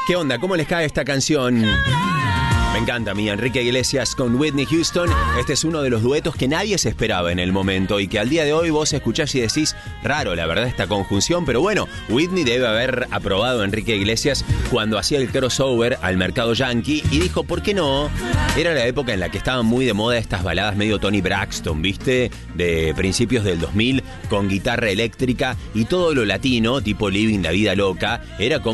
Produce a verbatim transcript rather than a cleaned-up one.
¿Qué onda? ¿Cómo les cae esta canción? Me encanta a mí, Enrique Iglesias con Whitney Houston. Este es uno de los duetos que nadie se esperaba en el momento y que al día de hoy vos escuchás y decís, raro, la verdad, esta conjunción, pero bueno, Whitney debe haber aprobado a Enrique Iglesias cuando hacía el crossover al mercado yankee y dijo, ¿por qué no? Era la época en la que estaban muy de moda estas baladas medio Tony Braxton, ¿viste? De principios del dos mil, con guitarra eléctrica y todo lo latino, tipo Living la Vida Loca, era como